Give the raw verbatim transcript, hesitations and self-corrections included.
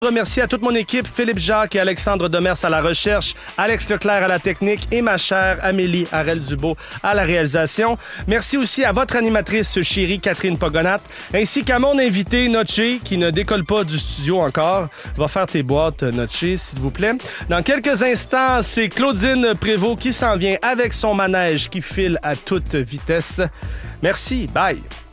Remercier à toute mon équipe, Philippe Jacques et Alexandre Demers à la recherche, Alex Leclerc à la technique et ma chère Amélie Harel-Dubo à la réalisation. Merci aussi à votre animatrice chérie Catherine Pogonat, ainsi qu'à mon invité Notché, qui ne décolle pas du studio encore. Va faire tes boîtes, Notché, s'il vous plaît. Dans quelques instants, c'est Claudine Prévost qui s'en vient avec son manège qui file à toute vitesse. Merci, bye!